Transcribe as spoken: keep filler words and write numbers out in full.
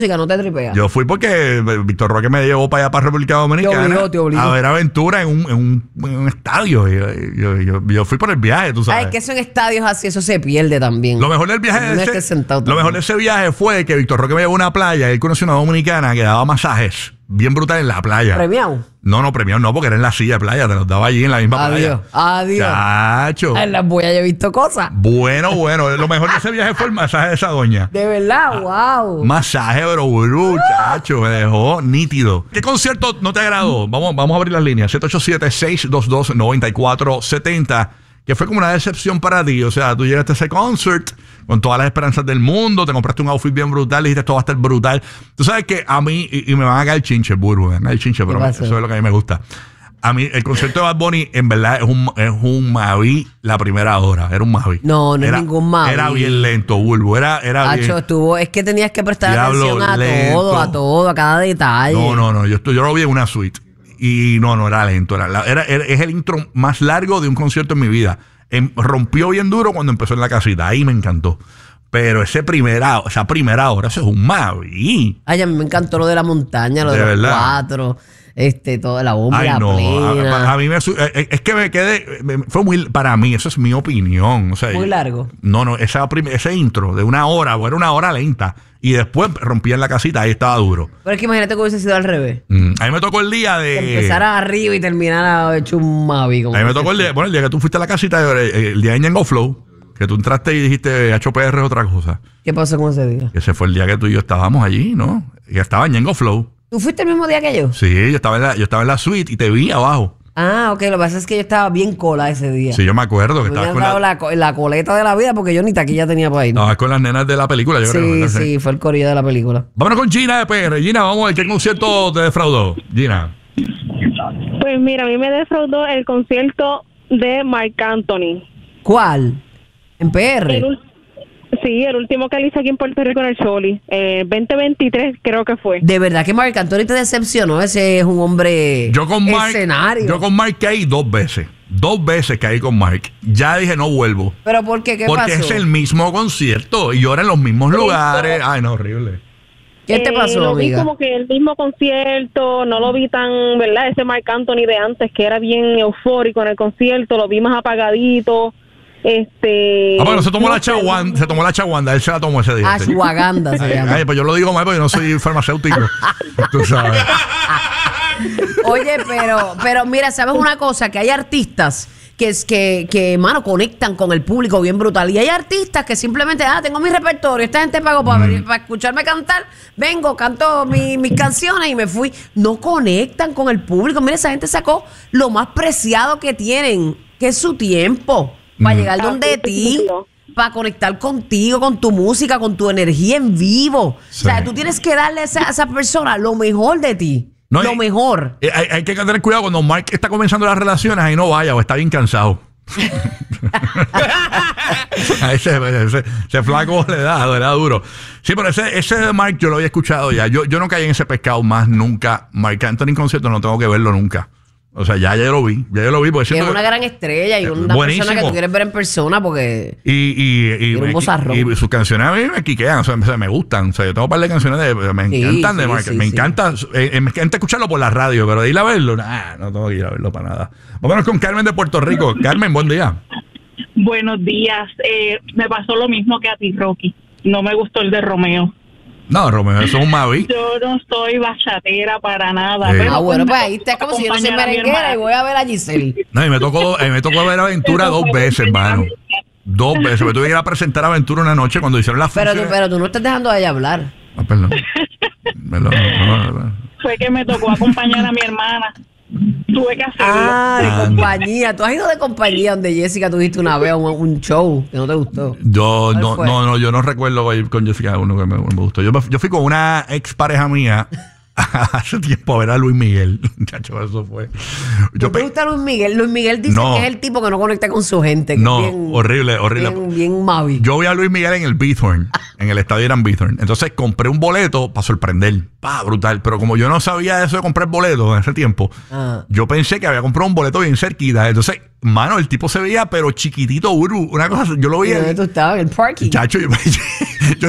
no te tripeas. Yo fui porque Víctor Roque me llevó para allá, para República Dominicana, te obligó, te obligó. a ver aventura en un, en un, en un estadio. Yo, yo, yo, yo fui por el viaje, tú sabes. Ay, que eso en estadios así, eso se pierde también. Lo mejor del viaje no de es ese, que sentado lo mejor de ese viaje fue que Víctor Roque me llevó a una playa y él conoció una dominicana que daba masajes bien brutal en la playa. ¿Premiado? No, no, premiado no, porque era en la silla de playa, te los daba allí en la misma Adiós, playa. adiós. Chacho. En las boyas yo he visto cosas. Bueno, bueno, lo mejor de ese viaje fue el masaje de esa doña. De verdad, wow. Masaje, bro, bro, chacho, me dejó nítido. ¿Qué concierto no te agradó? Vamos, vamos a abrir las líneas. siete ocho siete, seis dos dos, nueve cuatro siete cero. Que fue como una decepción para ti. O sea, tú llegaste a ese concert con todas las esperanzas del mundo, te compraste un outfit bien brutal, dijiste esto va a estar brutal. Tú sabes que a mí, y, y me van a caer chinche, burro, me van a caer chinche, pero eso es lo que a mí me gusta. A mí, el concierto de Bad Bunny, en verdad, es un, es un Mavi la primera hora. Era un Mavi. No, no era, es ningún Mavi. Era bien lento, Bulbo. Era, era Hacho, bien. estuvo, es que tenías que prestar Diablo, atención a lento. todo, a todo, a cada detalle. No, no, no. Yo, estoy, yo lo vi en una suite. Y no, no era lento. Era, era, era, es el intro más largo de un concierto en mi vida. En, rompió bien duro cuando empezó en la casita. Ahí me encantó. Pero ese primera, esa primera hora, eso es un Mavi. Ay, a mí me encantó lo de la montaña, lo de, De los verdad. Cuatro, este, toda la bomba, Ay, la no. plena. A, a mí me su- eh, es que me quedé, me- fue muy, para mí, eso es mi opinión. O sea, Muy largo. No, no, esa prim- ese intro de una hora, o era una hora lenta. Y después rompía en la casita, ahí estaba duro. Pero es que imagínate que hubiese sido al revés. Mm, A mí me tocó el día de. Que empezara arriba y terminara hecho un Mavi. como A mí me dices tocó el tú. día, bueno, el día que tú fuiste a la casita, eh, el día de Ñengo Flow, que tú entraste y dijiste H P R es otra cosa. ¿Qué pasó con ese día? Ese fue el día que tú y yo estábamos allí, ¿no? Y estaba en Ñengo Flow. ¿Tú fuiste el mismo día que yo? Sí, yo estaba en la, yo estaba en la suite y te vi abajo. Ah, ok. Lo que pasa es que yo estaba bien cola ese día. Sí, yo me acuerdo que Me estabas habían con, dado la, la, co- la coleta de la vida porque yo ni taquilla tenía para ir. estabas con las nenas de la película, yo sí, creo. ¿verdad? sí, fue el corillo de la película. Vámonos con Gina de P R. Gina, vamos a ver qué concierto te defraudó. Gina. Pues mira, a mí me defraudó el concierto de Marc Anthony. ¿Cuál? ¿En P R? El ul- sí, el último que él hizo aquí en Puerto Rico en el Choli. Eh, veinte veintitrés creo que fue. De verdad que Marc Anthony te decepcionó. Ese es un hombre Yo con Mark, escenario. yo con Mark caí dos veces. Dos veces caí con Mark. Ya dije, no vuelvo. ¿Pero por qué? ¿Qué Porque pasó? es el mismo concierto y yo era en los mismos lugares. Ay, no, horrible. ¿Qué te Eh, pasó, lo vi amiga? como que el mismo concierto, no lo vi tan, ¿verdad? Ese Marc Anthony de antes, que era bien eufórico en el concierto, lo vi más apagadito. Este. Ah, bueno, se tomó no la sé, chaguanda, se tomó la chaguanda, él se la tomó ese día. sí. Ashwagandha se Ay, llama. ay, pues yo lo digo mal porque yo no soy farmacéutico. Tú sabes. Oye, pero, pero mira, ¿sabes una cosa? Que hay artistas que, es que, que, mano, conectan con el público bien brutal. Y hay artistas que simplemente, ah, tengo mi repertorio, esta gente pagó para, venir- para escucharme cantar, vengo, canto mi- mis canciones y me fui. No conectan con el público. Mira, esa gente sacó lo más preciado que tienen, que es su tiempo, para llegar donde ti. Para conectar contigo, con tu música, con tu energía en vivo. Sí. O sea, tú tienes que darle a esa, a esa persona lo mejor de ti. No, lo y- mejor. Eh, Hay, hay que tener cuidado cuando Mark está comenzando las relaciones, ahí no vaya o está bien cansado. A ese, ese, ese flaco le da, le da duro. Sí, pero ese, ese de Mark yo lo había escuchado ya. Yo, yo no caí en ese pescado más nunca. Marc Anthony en concierto no tengo que verlo nunca. O sea, ya, ya yo lo vi. Ya yo lo vi. Porque Que es siento una que- gran estrella y una Buenísimo. persona que tú quieres ver en persona porque... Y, y, y, Tiene un y- vozarrón. y sus canciones a mí me quiquean, o sea, me, me gustan. O sea, yo tengo un par de canciones de, me Sí, encantan de sí, Marc. sí, me sí. encanta, eh, eh, me encanta escucharlo por la radio, pero de ir a verlo, nah, no tengo que ir a verlo para nada. Vámonos con Carmen de Puerto Rico. Carmen, buen día. Buenos días. Eh, me pasó lo mismo que a ti, Rocky. No me gustó el de Romeo. No, Romeo, eso es un Mavi. Yo no soy bachatera para nada. Eh. pero Ah, bueno, pues pues me ahí está como si yo no soy acompañar a mi merenguera y hermana. voy a ver a Giselle. No, y me tocó, eh, me tocó ver Aventura dos veces, hermano. Dos veces. Me tuve que ir a presentar Aventura una noche cuando hicieron la Pero función. tú, pero tú no estás dejando a ella hablar. Ah, perdón. Perdón, no, no, no. Fue que me tocó acompañar a mi hermana. Tuve que hacerlo. Ah, de Ah, compañía. Tú has ido de compañía donde Jessica tuviste una vez un, un show que no te gustó. Yo ¿Cuál no, fue? no, no, yo no recuerdo ir con Jessica uno que me, me gustó. Yo, me- yo fui con una ex pareja mía hace tiempo a ver a Luis Miguel. Muchacho, eso fue. Yo ¿No te pe- gusta Luis Miguel? Luis Miguel dice No. que es el tipo que no conecta con su gente. Que No, es bien, horrible, horrible. Bien, bien Mavi. Yo vi a Luis Miguel en el Bithorn, en el estadio Irán Bithorn. Entonces compré un boleto para sorprender. Pa, brutal. Pero como yo no sabía eso de comprar boletos en ese tiempo, Ah. yo pensé que había comprado un boleto bien cerquita. Entonces, mano, el tipo se veía, pero chiquitito, Uru. Una cosa, yo lo ¿Y vi. dónde tú estabas? En el parking. Chacho, yo, yo,